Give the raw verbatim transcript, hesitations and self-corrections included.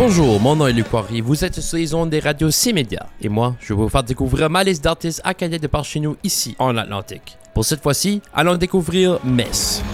Bonjour, mon nom est Luc Poirier, vous êtes sur les ondes des radios C-Média et moi, je vais vous faire découvrir ma liste d'artistes acadiens de par chez nous ici en Atlantique. Pour cette fois-ci, allons découvrir Mess.